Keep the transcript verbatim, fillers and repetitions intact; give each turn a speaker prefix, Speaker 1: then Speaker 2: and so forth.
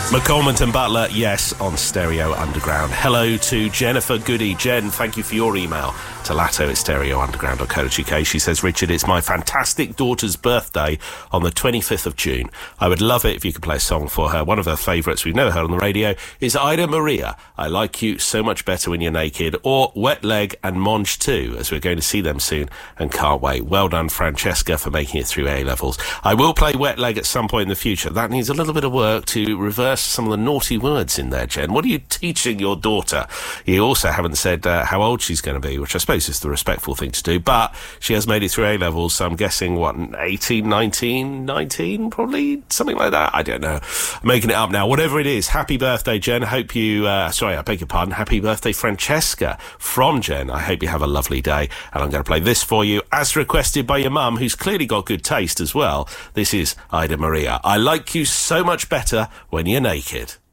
Speaker 1: McCormick and Butler, yes, on Stereo Underground. Hello to Jennifer Goody. Jen, thank you for your email to latto at stereo underground dot co dot uk. She says, Richard, it's my fantastic daughter's birthday on the twenty-fifth of June. I would love it if you could play a song for her. One of her favourites we've never heard on the radio is Ida Maria, I Like You So Much Better When You're Naked, or Wet Leg and Monge too, as we're going to see them soon and can't wait. Well done, Francesca, for making it through A-levels. I will play Wet Leg at some point in the future. That needs a little bit of work to reverse some of the naughty words in there, Jen. What are you teaching your daughter? You also haven't said uh, how old she's going to be, which I suppose is the respectful thing to do, but she has made it through A-levels, so I'm guessing, what, eighteen, nineteen, nineteen, probably? Something like that? I don't know. I'm making it up now. Whatever it is, happy birthday, Jen. I hope you, uh, sorry, I beg your pardon, happy birthday, Francesca, from Jen. I hope you have a lovely day, and I'm going to play this for you, as requested by your mum, who's clearly got good taste as well. This is Ida Maria. I Like You So Much Better When You're Naked.